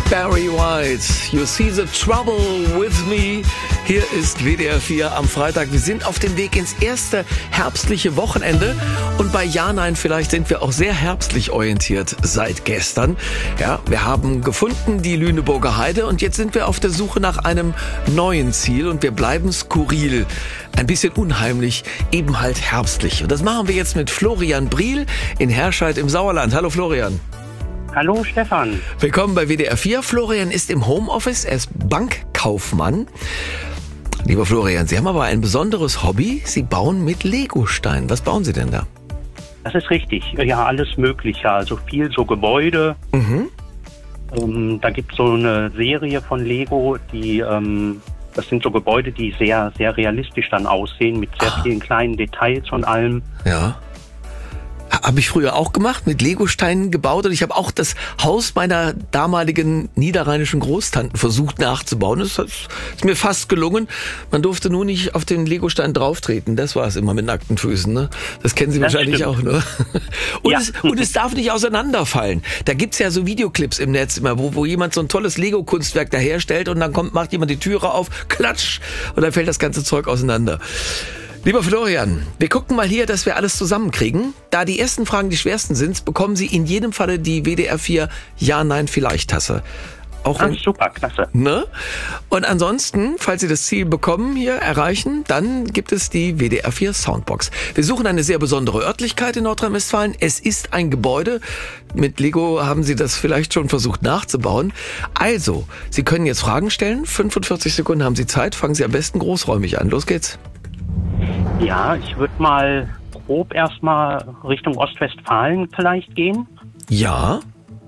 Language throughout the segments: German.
Barry White, You See the Trouble with Me. Hier ist WDR 4 am Freitag. Wir sind auf dem Weg ins erste herbstliche Wochenende. Und bei Ja, Nein, vielleicht sind wir auch sehr herbstlich orientiert seit gestern. Ja, wir haben gefunden die Lüneburger Heide und jetzt sind wir auf der Suche nach einem neuen Ziel und wir bleiben skurril. Ein bisschen unheimlich, eben halt herbstlich. Und das machen wir jetzt mit Florian Briel in Herscheid im Sauerland. Hallo Florian. Hallo Stefan. Willkommen bei WDR 4. Florian ist im Homeoffice, er ist Bankkaufmann. Lieber Florian, Sie haben aber ein besonderes Hobby. Sie bauen mit Legosteinen. Was bauen Sie denn da? Das ist richtig. Ja, alles Mögliche. Also viel so Gebäude. Da gibt es so eine Serie von Lego, die das sind so Gebäude, die sehr, sehr realistisch dann aussehen, mit sehr vielen kleinen Details und allem. Ja. Habe ich früher auch gemacht, mit Legosteinen gebaut und ich habe auch das Haus meiner damaligen niederrheinischen Großtanten versucht nachzubauen. Das ist mir fast gelungen. Man durfte nur nicht auf den Legostein drauftreten. Das war es immer mit nackten Füßen. Ne? Das kennen Sie wahrscheinlich auch, ne? Und, ja. und es darf nicht auseinanderfallen. Da gibt's ja so Videoclips im Netz immer, wo jemand so ein tolles Lego-Kunstwerk da herstellt und dann macht jemand die Türe auf, klatsch, und dann fällt das ganze Zeug auseinander. Lieber Florian, wir gucken mal hier, dass wir alles zusammenkriegen. Da die ersten Fragen die schwersten sind, bekommen Sie in jedem Falle die WDR 4 Ja-Nein-Vielleicht-Tasse. Super, klasse. Ne? Und ansonsten, falls Sie das Ziel bekommen, hier erreichen, dann gibt es die WDR 4 Soundbox. Wir suchen eine sehr besondere Örtlichkeit in Nordrhein-Westfalen. Es ist ein Gebäude. Mit Lego haben Sie das vielleicht schon versucht nachzubauen. Also, Sie können jetzt Fragen stellen. 45 Sekunden haben Sie Zeit. Fangen Sie am besten großräumig an. Los geht's. Ja, ich würde mal grob erstmal Richtung Ostwestfalen vielleicht gehen. Ja.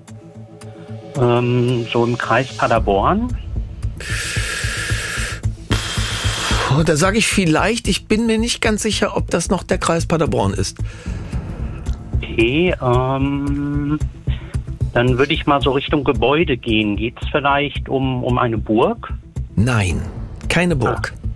So im Kreis Paderborn. Da sage ich vielleicht, ich bin mir nicht ganz sicher, ob das noch der Kreis Paderborn ist. Okay, dann würde ich mal so Richtung Gebäude gehen. Geht es vielleicht um eine Burg? Nein, keine Burg.